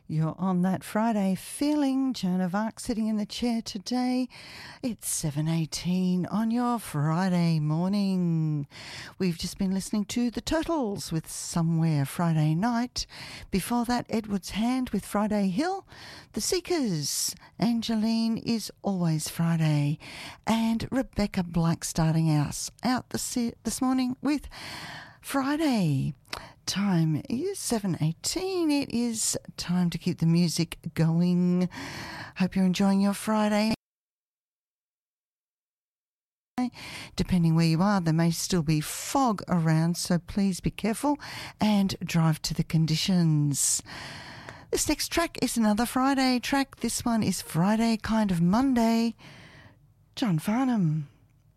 You're on that Friday feeling. Joan of Arc sitting in the chair today. It's 7:18 on your Friday morning. We've just been listening to The Turtles with Somewhere Friday Night. Before that, Edward's Hand with Friday Hill. The Seekers, Angeline is Always Friday. And Rebecca Black starting us out this morning with Friday. Time is 7:18. It is time to keep the music going. Hope you're enjoying your Friday. Depending where you are, there may still be fog around, so please be careful and drive to the conditions. This next track is another Friday track. This one is Friday Kind of Monday. John Farnham.